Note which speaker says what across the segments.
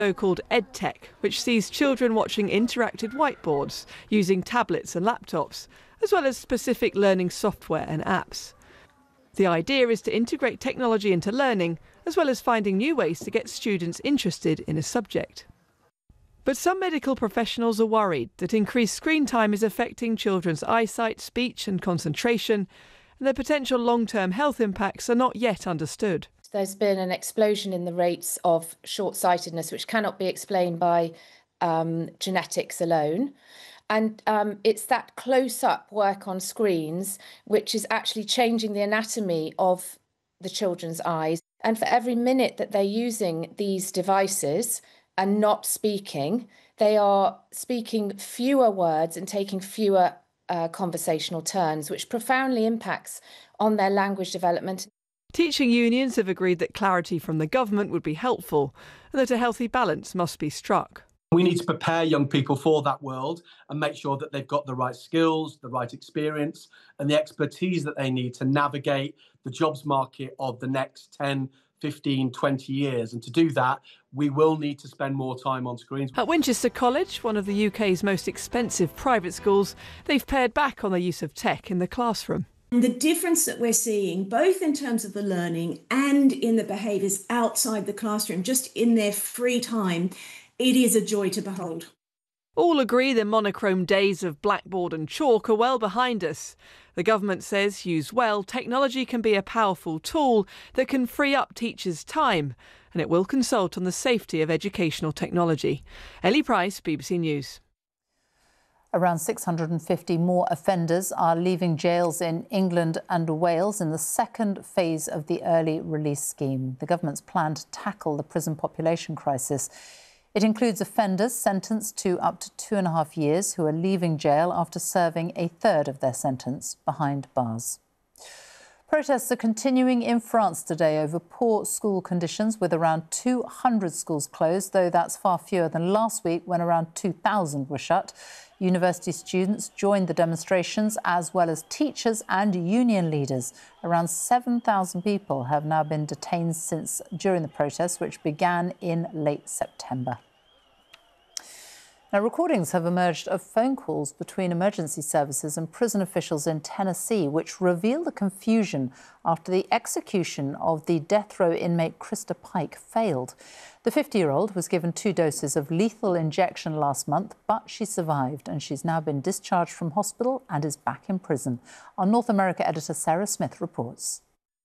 Speaker 1: So-called EdTech, which sees children watching interactive whiteboards using tablets and laptops, as well as specific learning software and apps. The idea is to integrate technology into learning, as well as finding new ways to get students interested in a subject. But some medical professionals are worried that increased screen time is affecting children's eyesight, speech and concentration, and their potential long-term health impacts are not yet understood.
Speaker 2: There's been an explosion in the rates of short-sightedness, which cannot be explained by genetics alone. And it's that close-up work on screens which is actually changing the anatomy of the children's eyes. And for every minute that they're using these devices and not speaking, they are speaking fewer words and taking fewer conversational turns, which profoundly impacts on their language development.
Speaker 1: Teaching unions have agreed that clarity from the government would be helpful and that a healthy balance must be struck.
Speaker 3: We need to prepare young people for that world and make sure that they've got the right skills, the right experience and the expertise that they need to navigate the jobs market of the next 10, 15, 20 years. And to do that, we will need to spend more time on screens.
Speaker 1: At Winchester College, one of the UK's most expensive private schools, they've pared back on the use of tech in the classroom.
Speaker 4: The difference that we're seeing, both in terms of the learning and in the behaviours outside the classroom, just in their free time, it is a joy to behold.
Speaker 1: All agree the monochrome days of blackboard and chalk are well behind us. The government says, used well, technology can be a powerful tool that can free up teachers' time, and it will consult on the safety of educational technology. Ellie Price, BBC News.
Speaker 5: Around 650 more offenders are leaving jails in England and Wales in the second phase of the early release scheme. The government's plan to tackle the prison population crisis. It includes offenders sentenced to up to 2.5 years who are leaving jail after serving a third of their sentence behind bars. Protests are continuing in France today over poor school conditions, with around 200 schools closed, though that's far fewer than last week when around 2,000 were shut. University students joined the demonstrations, as well as teachers and union leaders. Around 7,000 people have now been detained during the protests, which began in late September. Now, recordings have emerged of phone calls between emergency services and prison officials in Tennessee, which reveal the confusion after the execution of the death row inmate Krista Pike failed. The 50-year-old was given 2 doses of lethal injection last month, but she survived, and she's now been discharged from hospital and is back in prison. Our North America editor Sarah Smith reports.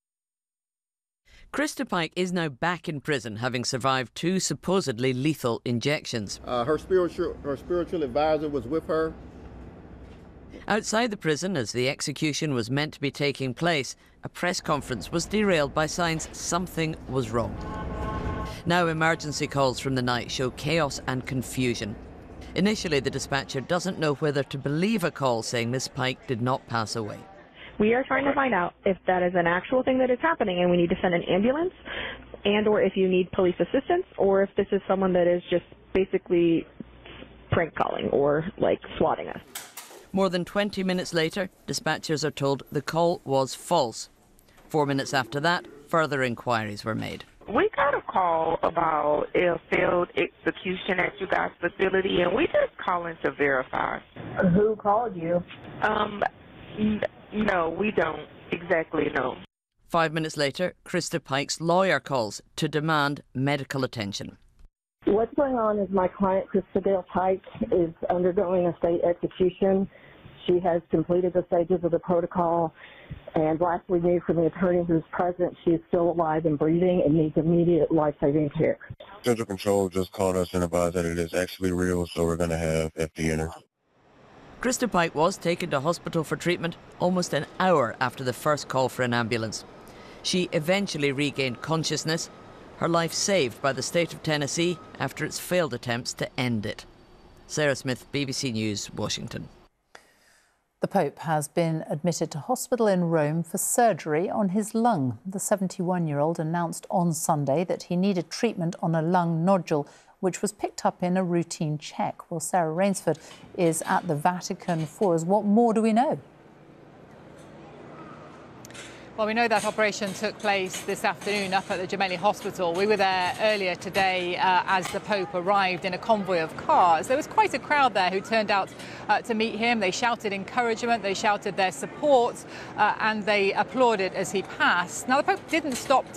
Speaker 6: Krista Pike is now back in prison, having survived 2 supposedly lethal injections.
Speaker 7: Her spiritual advisor was with her.
Speaker 6: Outside the prison, as the execution was meant to be taking place, a press conference was derailed by signs something was wrong. Now emergency calls from the night show chaos and confusion. Initially, the dispatcher doesn't know whether to believe a call saying Miss Pike did not pass away.
Speaker 8: We are trying to find out if that is an actual thing that is happening and we need to send an ambulance, and or if you need police assistance, or if this is someone that is just basically prank calling or like swatting us.
Speaker 6: More than 20 minutes later, dispatchers are told the call was false. 4 minutes after that, further inquiries were made.
Speaker 9: We got a call about a failed execution at you guys' facility, and we just calling to verify.
Speaker 8: Who called you?
Speaker 9: No, we don't exactly know.
Speaker 6: 5 minutes later, Krista Pike's lawyer calls to demand medical attention.
Speaker 8: What's going on is my client, Krista Dale Pike, is undergoing a state execution. She has completed the stages of the protocol, and last we knew from the attorney who's present, she is still alive and breathing and needs immediate life-saving care.
Speaker 7: Central Control just called us and advised that it is actually real, so we're going to have FD enter.
Speaker 6: Krista Pike was taken to hospital for treatment almost an hour after the first call for an ambulance. She eventually regained consciousness, her life saved by the state of Tennessee after its failed attempts to end it. Sarah Smith, BBC News, Washington.
Speaker 5: The Pope has been admitted to hospital in Rome for surgery on his lung. The 71-year-old announced on Sunday that he needed treatment on a lung nodule, which was picked up in a routine check. Well, Sarah Rainsford is at the Vatican for us. What more do we know?
Speaker 10: Well, we know that operation took place this afternoon up at the Gemelli Hospital. We were there earlier today as the Pope arrived in a convoy of cars. There was quite a crowd there who turned out to meet him. They shouted encouragement, they shouted their support, and they applauded as he passed. Now, the Pope didn't stop